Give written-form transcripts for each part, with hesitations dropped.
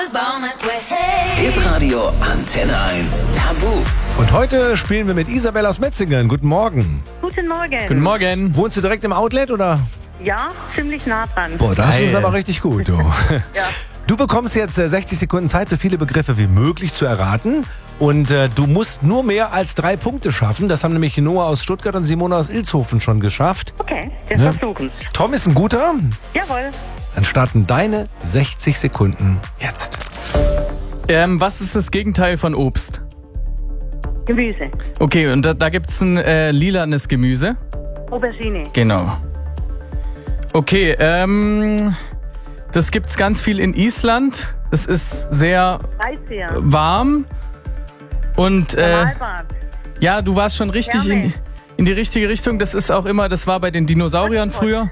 Hitradio Antenne 1 Tabu. Und heute spielen wir mit Isabel aus Metzingen. Guten Morgen. Guten Morgen. Guten Morgen. Wohnst du direkt im Outlet oder? Ja, ziemlich nah dran. Boah, das ist aber richtig gut, du. Ja. Du bekommst jetzt 60 Sekunden Zeit, so viele Begriffe wie möglich zu erraten. Und du musst nur mehr als 3 Punkte schaffen. Das haben nämlich Noah aus Stuttgart und Simone aus Ilshofen schon geschafft. Okay, wir Ja. versuchen. Tom ist ein guter. Jawohl. Dann starten deine 60 Sekunden jetzt. Was ist das Gegenteil von Obst? Gemüse. Okay, und da gibt's ein lilanes Gemüse. Aubergine. Genau. Okay, das gibt's ganz viel in Island. Das ist sehr Weißbier. warm. Und Malbad. ja, du warst schon richtig Wärme. in die richtige Richtung. Das ist auch immer, das war bei den Dinosauriern früher.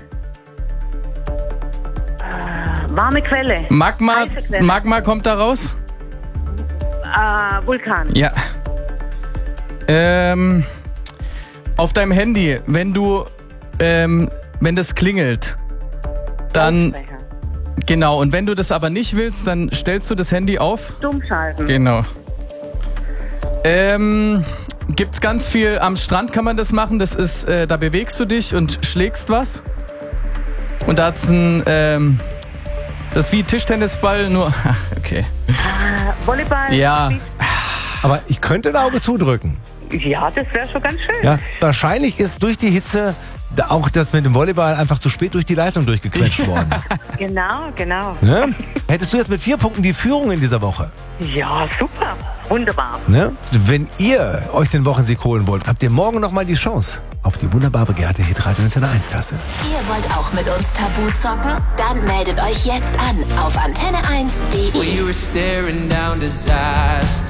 Warme Quelle. Magma, Heiße Quelle. Magma kommt da raus. Vulkan. Ja. Auf deinem Handy, wenn das klingelt, dann, Lautsprecher. genau, und wenn du das aber nicht willst, dann stellst du das Handy auf. Dummschalten. Genau. Gibt's ganz viel, am Strand kann man das machen, das ist, da bewegst du dich und schlägst was. Und da hat's ein, das ist wie Tischtennisball, nur, okay. Volleyball. Ja. Aber ich könnte ein Auge zudrücken. Ja, das wäre schon ganz schön. Ja, wahrscheinlich ist durch die Hitze auch das mit dem Volleyball einfach zu spät durch die Leitung durchgequetscht worden. Genau. Ne? Hättest du jetzt mit 4 Punkten die Führung in dieser Woche? Ja, super. Wunderbar. Ne? Wenn ihr euch den Wochensieg holen wollt, habt ihr morgen nochmal die Chance auf die wunderbar begehrte Hitradio Antenne 1 Tasse. Ihr wollt auch mit uns Tabu zocken? Dann meldet euch jetzt an auf antenne1.de. When you were staring down disaster.